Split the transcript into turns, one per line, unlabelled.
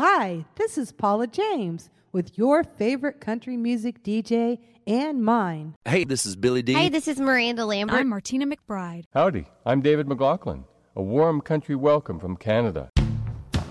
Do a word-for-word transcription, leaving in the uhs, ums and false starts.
Hi, this is Paula James with your favorite country music D J and mine.
Hey, this is Billy D.
Hey, this is Miranda Lambert.
I'm Martina McBride.
Howdy, I'm David McLaughlin. A warm country welcome from Canada.